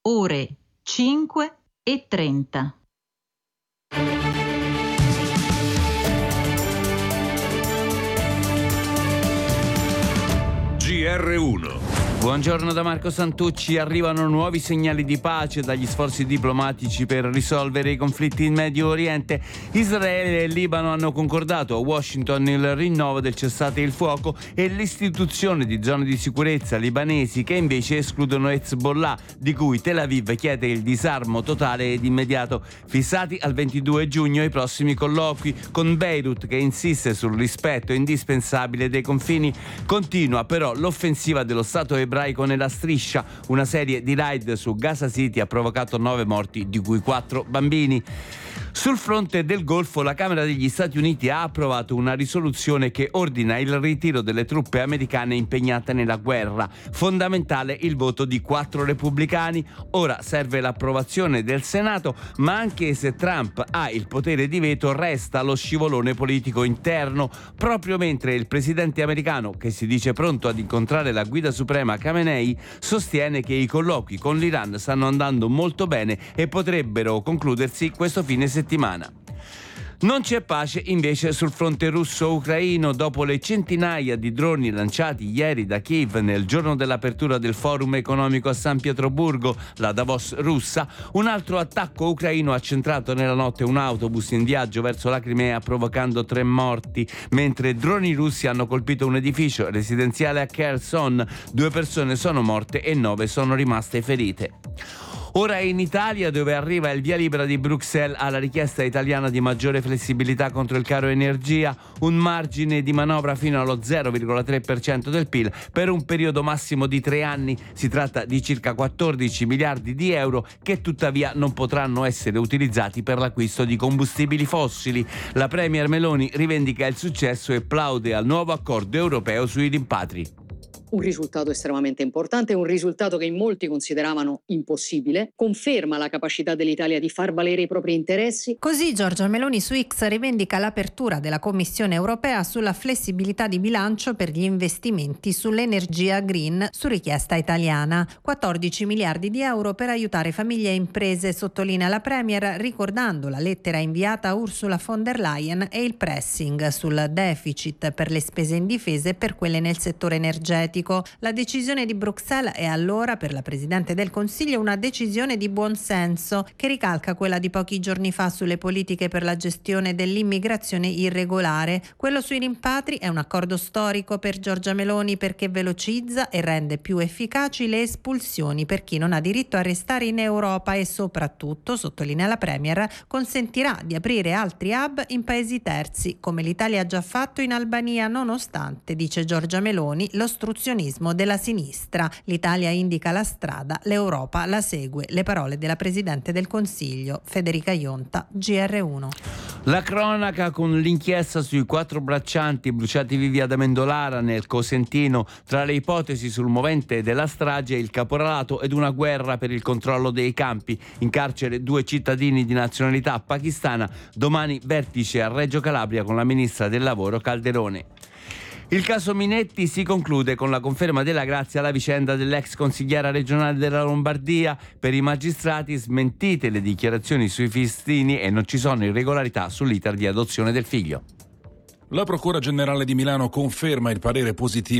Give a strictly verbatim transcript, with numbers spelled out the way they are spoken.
ore cinque e trenta. G R uno. Buongiorno da Marco Santucci. Arrivano nuovi segnali di pace dagli sforzi diplomatici per risolvere i conflitti in Medio Oriente. Israele e Libano hanno concordato a Washington il rinnovo del cessate il fuoco e l'istituzione di zone di sicurezza libanesi che invece escludono Hezbollah, di cui Tel Aviv chiede il disarmo totale ed immediato. Fissati al ventidue giugno i prossimi colloqui, con Beirut che insiste sul rispetto indispensabile dei confini. Continua però l'offensiva dello Stato ebraico nella striscia. Una serie di raid su Gaza City ha provocato nove morti, di cui quattro bambini. Sul fronte del Golfo, la Camera degli Stati Uniti ha approvato una risoluzione che ordina il ritiro delle truppe americane impegnate nella guerra. Fondamentale il voto di quattro repubblicani. Ora serve l'approvazione del Senato, ma anche se Trump ha il potere di veto, resta lo scivolone politico interno. Proprio mentre il presidente americano, che si dice pronto ad incontrare la guida suprema Khamenei, sostiene che i colloqui con l'Iran stanno andando molto bene e potrebbero concludersi questo fine settimana. Non c'è pace invece sul fronte russo-ucraino. Dopo le centinaia di droni lanciati ieri da Kiev nel giorno dell'apertura del forum economico a San Pietroburgo, la Davos russa, un altro attacco ucraino ha centrato nella notte un autobus in viaggio verso la Crimea, provocando tre morti, mentre droni russi hanno colpito un edificio residenziale a Kherson. Due persone sono morte e nove sono rimaste ferite. Ora in Italia, dove arriva il via libera di Bruxelles alla richiesta italiana di maggiore flessibilità contro il caro energia, un margine di manovra fino allo zero virgola tre per cento del P I L per un periodo massimo di tre anni. Si tratta di circa quattordici miliardi di euro che tuttavia non potranno essere utilizzati per l'acquisto di combustibili fossili. La Premier Meloni rivendica il successo e plaude al nuovo accordo europeo sui rimpatri. Un risultato estremamente importante, un risultato che in molti consideravano impossibile, conferma la capacità dell'Italia di far valere i propri interessi. Così Giorgia Meloni su X rivendica l'apertura della Commissione europea sulla flessibilità di bilancio per gli investimenti sull'energia green su richiesta italiana. quattordici miliardi di euro per aiutare famiglie e imprese, sottolinea la Premier, ricordando la lettera inviata a Ursula von der Leyen e il pressing sul deficit per le spese in difesa e per quelle nel settore energetico. La decisione di Bruxelles è allora per la Presidente del Consiglio una decisione di buon senso che ricalca quella di pochi giorni fa sulle politiche per la gestione dell'immigrazione irregolare. Quello sui rimpatri è un accordo storico per Giorgia Meloni perché velocizza e rende più efficaci le espulsioni per chi non ha diritto a restare in Europa e soprattutto, sottolinea la Premier, consentirà di aprire altri hub in paesi terzi, come l'Italia ha già fatto in Albania, nonostante, dice Giorgia Meloni, l'ostruzionismo della sinistra. L'Italia indica la strada, l'Europa la segue. Le parole della Presidente del Consiglio, Federica Ionta, G R uno. La cronaca con l'inchiesta sui quattro braccianti bruciati vivi ad Amendolara nel Cosentino. Tra le ipotesi sul movente della strage il caporalato ed una guerra per il controllo dei campi. In carcere due cittadini di nazionalità pakistana. Domani vertice a Reggio Calabria con la ministra del lavoro Calderone. Il caso Minetti si conclude con la conferma della grazia alla vicenda dell'ex consigliera regionale della Lombardia. Per i magistrati smentite le dichiarazioni sui fistini e non ci sono irregolarità sull'iter di adozione del figlio. La Procura Generale di Milano conferma il parere positivo